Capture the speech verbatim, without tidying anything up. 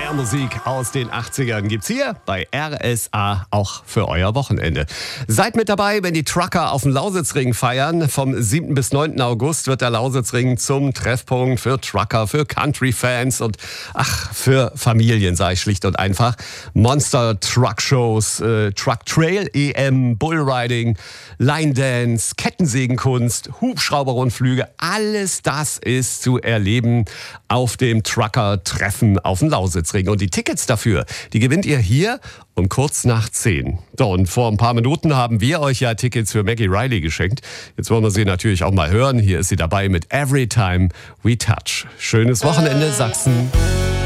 Mehr Musik aus den achtzigern gibt's hier bei R S A auch für euer Wochenende. Seid mit dabei, wenn die Trucker auf dem Lausitzring feiern. Vom siebten bis neunten August wird der Lausitzring zum Treffpunkt für Trucker, für Country-Fans und ach, für Familien, sage ich schlicht und einfach. Monster Truck Shows, äh, Truck Trail E M, Bullriding, Line Dance, Kettensägenkunst, Hubschrauberrundflüge. Alles das ist zu erleben auf dem Trucker-Treffen auf dem Lausitzring. Und die Tickets dafür, die gewinnt ihr hier um kurz nach zehn. So, und vor ein paar Minuten haben wir euch ja Tickets für Maggie Riley geschenkt. Jetzt wollen wir sie natürlich auch mal hören. Hier ist sie dabei mit Every Time We Touch. Schönes Wochenende, Sachsen.